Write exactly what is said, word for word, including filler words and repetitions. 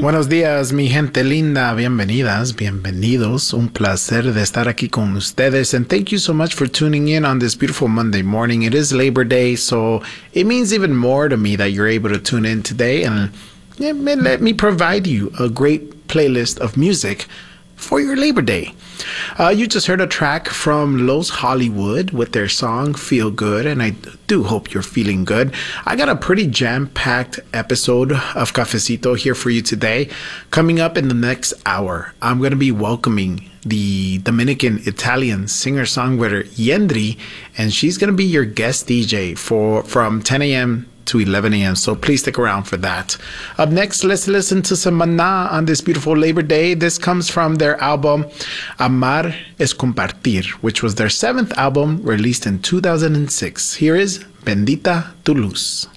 Buenos días, mi gente linda. Bienvenidas, bienvenidos. Un placer de estar aquí con ustedes. And thank you so much for tuning in on this beautiful Monday morning. It is Labor Day, so it means even more to me that you're able to tune in today and let me provide you a great playlist of music for your Labor Day. Uh, you just heard a track from Los Hollywood with their song Feel Good, and I do hope you're feeling good. I got a pretty jam-packed episode of Cafecito here for you today. Coming up in the next hour, I'm going to be welcoming the Dominican-Italian singer-songwriter Yendri, and she's going to be your guest D J for from ten a.m. to eleven a.m. So please stick around for that. Up next, let's listen to some Maná on this beautiful Labor Day. This comes from their album Amar es Compartir, which was their seventh album released in two thousand six. Here is Bendita Tu Luz.